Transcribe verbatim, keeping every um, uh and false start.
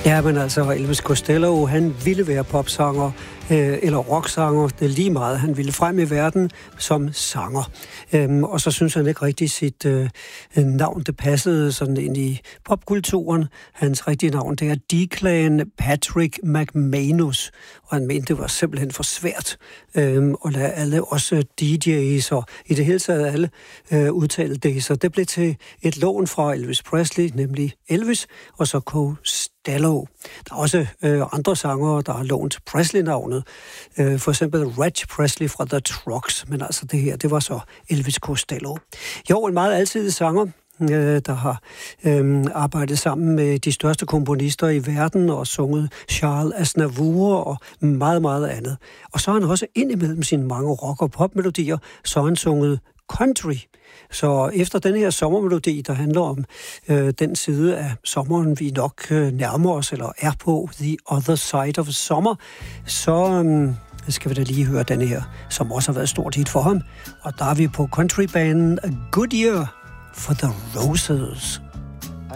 Ja, men altså Elvis Costello, han ville være popsanger øh, eller rocksanger. Det er lige meget. Han ville frem i verden som sanger. Øhm, og så synes han ikke rigtig sit øh, navn, det passede sådan ind i popkulturen. Hans rigtige navn, det er Declan Patrick McManus. Og han mente, det var simpelthen for svært øh, at lade alle, også D J's og i det hele taget alle, øh, udtale det. Så det blev til et lån fra Elvis Presley, nemlig Elvis, og så Costello. Der er også øh, andre sangere, der har lånt Presley-navnet. Øh, for eksempel Reg Presley fra The Trucks. Men altså det her, det var så Elvis Costello. Jo, en meget alsidig sanger, øh, der har øh, arbejdet sammen med de største komponister i verden og sunget Charles Aznavour og meget, meget andet. Og så har han også indimellem sine mange rock- og popmelodier, så har han sunget country. Så efter den her sommermelodi, der handler om øh, den side af sommeren, vi nok øh, nærmer os, eller er på, The Other Side of Summer, så øh, skal vi da lige høre den her, som også har været stort hit for ham. Og der er vi på countrybanen A Good Year for the Roses.